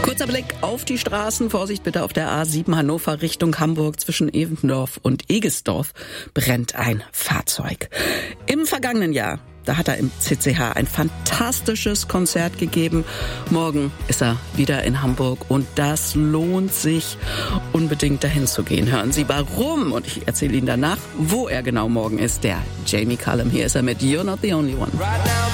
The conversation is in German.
Kurzer Blick auf die Straßen. Vorsicht bitte auf der A7 Hannover Richtung Hamburg. Zwischen Evendorf und Egesdorf brennt ein Fahrzeug. Im vergangenen Jahr, da hat er im CCH ein fantastisches Konzert gegeben. Morgen ist er wieder in Hamburg und das lohnt sich, unbedingt dahin zu gehen. Hören Sie warum und ich erzähle Ihnen danach, wo er genau morgen ist. Der Jamie Cullum, hier ist er mit You're Not the Only One.